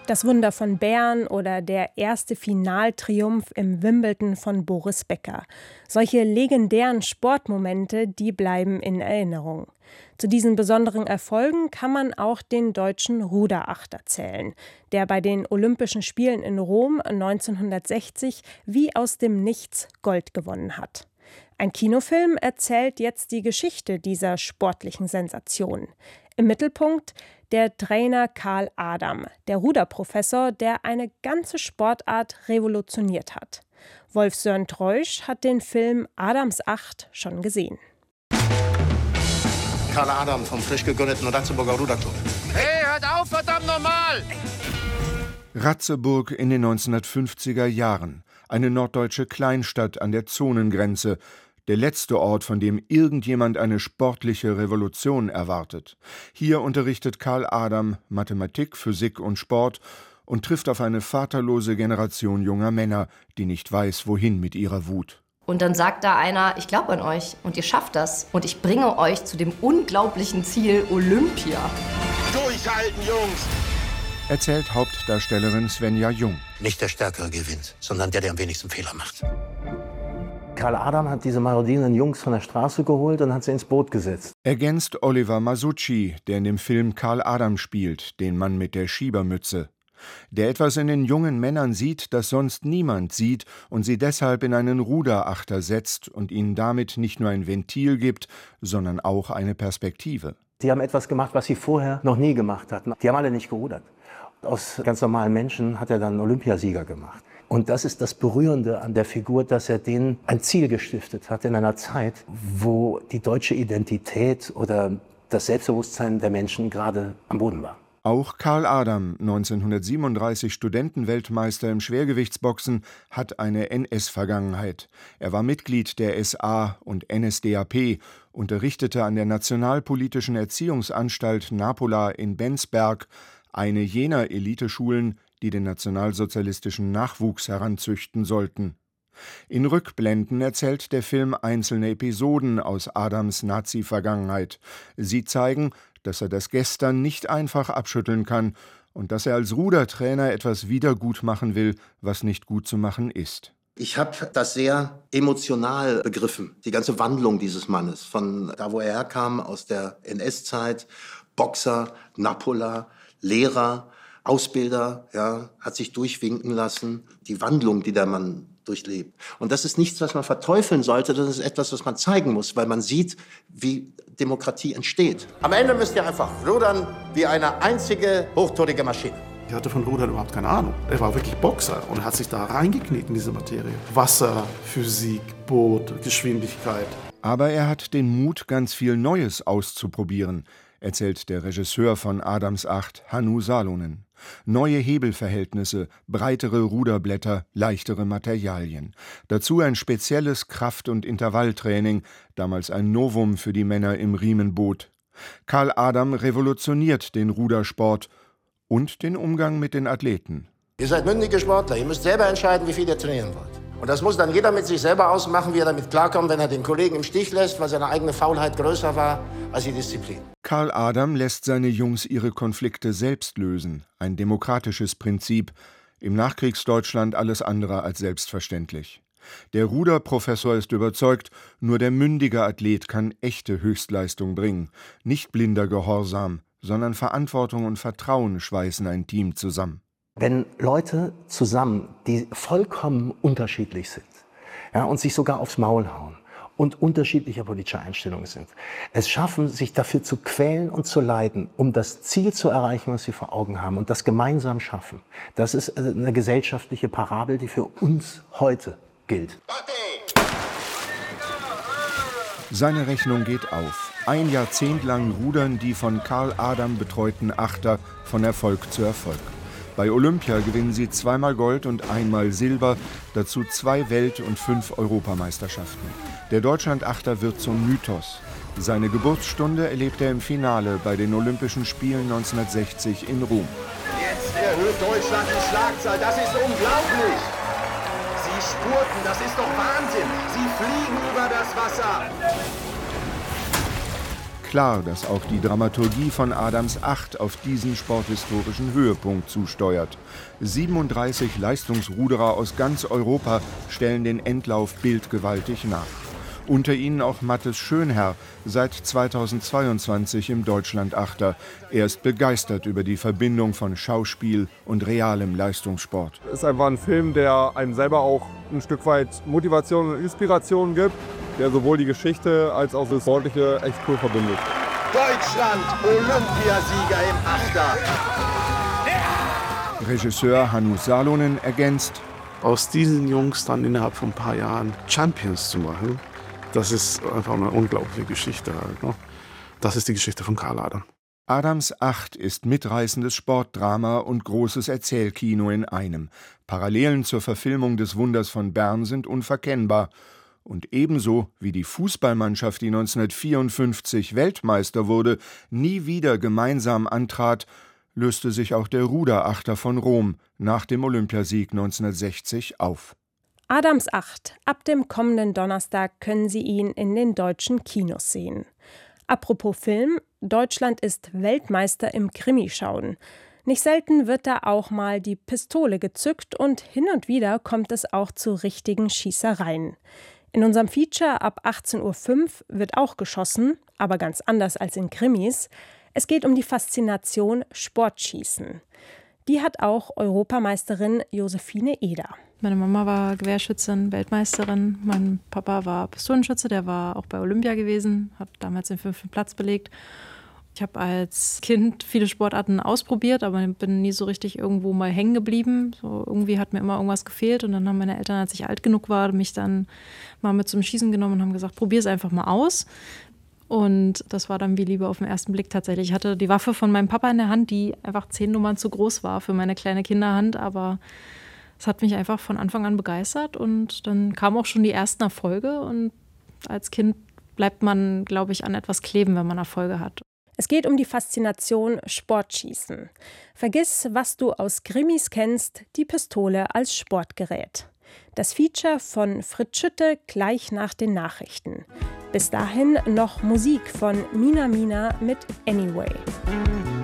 Das Wunder von Bern oder der erste Finaltriumph im Wimbledon von Boris Becker. Solche legendären Sportmomente, die bleiben in Erinnerung. Zu diesen besonderen Erfolgen kann man auch den deutschen Ruderachter zählen, der bei den Olympischen Spielen in Rom 1960 wie aus dem Nichts Gold gewonnen hat. Ein Kinofilm erzählt jetzt die Geschichte dieser sportlichen Sensation. Im Mittelpunkt der Trainer Karl Adam, der Ruderprofessor, der eine ganze Sportart revolutioniert hat. Wolf-Sören Treusch hat den Film Adams Acht schon gesehen. Karl Adam vom frisch gegründeten Ratzeburger Ruderclub. Hey, hört auf, verdammt nochmal! Ratzeburg in den 1950er Jahren. Eine norddeutsche Kleinstadt an der Zonengrenze. Der letzte Ort, von dem irgendjemand eine sportliche Revolution erwartet. Hier unterrichtet Karl Adam Mathematik, Physik und Sport und trifft auf eine vaterlose Generation junger Männer, die nicht weiß, wohin mit ihrer Wut. Und dann sagt da einer, ich glaube an euch und ihr schafft das und ich bringe euch zu dem unglaublichen Ziel Olympia. Durchhalten, Jungs! Erzählt Hauptdarstellerin Svenja Jung. Nicht der Stärkere gewinnt, sondern der am wenigsten Fehler macht. Karl Adam hat diese marodierenden Jungs von der Straße geholt und hat sie ins Boot gesetzt. Ergänzt Oliver Masucci, der in dem Film Karl Adam spielt, den Mann mit der Schiebermütze. Der etwas in den jungen Männern sieht, das sonst niemand sieht und sie deshalb in einen Ruderachter setzt und ihnen damit nicht nur ein Ventil gibt, sondern auch eine Perspektive. Die haben etwas gemacht, was sie vorher noch nie gemacht hatten. Die haben alle nicht gerudert. Aus ganz normalen Menschen hat er dann einen Olympiasieger gemacht. Und das ist das Berührende an der Figur, dass er denen ein Ziel gestiftet hat in einer Zeit, wo die deutsche Identität oder das Selbstbewusstsein der Menschen gerade am Boden war. Auch Karl Adam, 1937 Studentenweltmeister im Schwergewichtsboxen, hat eine NS-Vergangenheit. Er war Mitglied der SA und NSDAP, unterrichtete an der Nationalpolitischen Erziehungsanstalt Napola in Bensberg, eine jener Eliteschulen, die den nationalsozialistischen Nachwuchs heranzüchten sollten. In Rückblenden erzählt der Film einzelne Episoden aus Adams Nazi-Vergangenheit. Sie zeigen, dass er das Gestern nicht einfach abschütteln kann und dass er als Rudertrainer etwas wiedergutmachen will, was nicht gut zu machen ist. Ich habe das sehr emotional begriffen, die ganze Wandlung dieses Mannes. Von da, wo er herkam, aus der NS-Zeit, Boxer, Napola, Lehrer, Ausbilder, ja, hat sich durchwinken lassen. Die Wandlung, die der Mann durchlebt. Und das ist nichts, was man verteufeln sollte, das ist etwas, was man zeigen muss, weil man sieht, wie Demokratie entsteht. Am Ende müsst ihr einfach rudern wie eine einzige hochtorige Maschine. Ich hatte von Rudern überhaupt keine Ahnung. Er war wirklich Boxer und hat sich da reingekniet in diese Materie. Wasser, Physik, Boot, Geschwindigkeit. Aber er hat den Mut, ganz viel Neues auszuprobieren, erzählt der Regisseur von Adams Acht, Hannu Salonen. Neue Hebelverhältnisse, breitere Ruderblätter, leichtere Materialien. Dazu ein spezielles Kraft- und Intervalltraining, damals ein Novum für die Männer im Riemenboot. Karl Adam revolutioniert den Rudersport und den Umgang mit den Athleten. Ihr seid mündige Sportler, ihr müsst selber entscheiden, wie viel ihr trainieren wollt. Und das muss dann jeder mit sich selber ausmachen, wie er damit klarkommt, wenn er den Kollegen im Stich lässt, weil seine eigene Faulheit größer war als die Disziplin. Karl Adam lässt seine Jungs ihre Konflikte selbst lösen. Ein demokratisches Prinzip. Im Nachkriegsdeutschland alles andere als selbstverständlich. Der Ruderprofessor ist überzeugt, nur der mündige Athlet kann echte Höchstleistung bringen. Nicht blinder Gehorsam, sondern Verantwortung und Vertrauen schweißen ein Team zusammen. Wenn Leute zusammen, die vollkommen unterschiedlich sind, ja, und sich sogar aufs Maul hauen und unterschiedlicher politischer Einstellungen sind, es schaffen, sich dafür zu quälen und zu leiden, um das Ziel zu erreichen, was sie vor Augen haben und das gemeinsam schaffen. Das ist eine gesellschaftliche Parabel, die für uns heute gilt. Seine Rechnung geht auf. Ein Jahrzehnt lang rudern die von Karl Adam betreuten Achter von Erfolg zu Erfolg. Bei Olympia gewinnen sie 2-mal Gold und 1-mal Silber, dazu 2 Welt- und 5 Europameisterschaften. Der Deutschlandachter wird zum Mythos. Seine Geburtsstunde erlebt er im Finale bei den Olympischen Spielen 1960 in Rom. Jetzt erhöht Deutschland die Schlagzahl, das ist unglaublich! Sie spurten, das ist doch Wahnsinn! Sie fliegen über das Wasser! Klar, dass auch die Dramaturgie von Adams 8 auf diesen sporthistorischen Höhepunkt zusteuert. 37 Leistungsruderer aus ganz Europa stellen den Endlauf bildgewaltig nach. Unter ihnen auch Mathis Schönherr, seit 2022 im Deutschlandachter. Er ist begeistert über die Verbindung von Schauspiel und realem Leistungssport. Es ist einfach ein Film, der einem selber auch ein Stück weit Motivation und Inspiration gibt, der sowohl die Geschichte als auch das Sportliche echt cool verbindet. Deutschland, Olympiasieger im Achter. Regisseur Hannu Salonen ergänzt: Aus diesen Jungs dann innerhalb von ein paar Jahren Champions zu machen, das ist einfach eine unglaubliche Geschichte halt, ne? Das ist die Geschichte von Karl Adam. Adams 8 ist mitreißendes Sportdrama und großes Erzählkino in einem. Parallelen zur Verfilmung des Wunders von Bern sind unverkennbar. Und ebenso wie die Fußballmannschaft, die 1954 Weltmeister wurde, nie wieder gemeinsam antrat, löste sich auch der Ruderachter von Rom nach dem Olympiasieg 1960 auf. Adams 8. Ab dem kommenden Donnerstag können Sie ihn in den deutschen Kinos sehen. Apropos Film, Deutschland ist Weltmeister im Krimischauen. Nicht selten wird da auch mal die Pistole gezückt und hin und wieder kommt es auch zu richtigen Schießereien. In unserem Feature ab 18:05 Uhr wird auch geschossen, aber ganz anders als in Krimis. Es geht um die Faszination Sportschießen. Die hat auch Europameisterin Josephine Eder. Meine Mama war Gewehrschützin, Weltmeisterin. Mein Papa war Pistolenschütze, der war auch bei Olympia gewesen, hat damals den 5. Platz belegt. Ich habe als Kind viele Sportarten ausprobiert, aber bin nie so richtig irgendwo mal hängen geblieben. So, irgendwie hat mir immer irgendwas gefehlt und dann haben meine Eltern, als ich alt genug war, mich dann mal mit zum Schießen genommen und haben gesagt, probier es einfach mal aus. Und das war dann wie Liebe auf den ersten Blick tatsächlich. Ich hatte die Waffe von meinem Papa in der Hand, die einfach 10 Nummern zu groß war für meine kleine Kinderhand, aber es hat mich einfach von Anfang an begeistert und dann kamen auch schon die ersten Erfolge und als Kind bleibt man, glaube ich, an etwas kleben, wenn man Erfolge hat. Es geht um die Faszination Sportschießen. Vergiss, was du aus Krimis kennst, die Pistole als Sportgerät. Das Feature von Fritz Schütte gleich nach den Nachrichten. Bis dahin noch Musik von Mina Mina mit Anyway.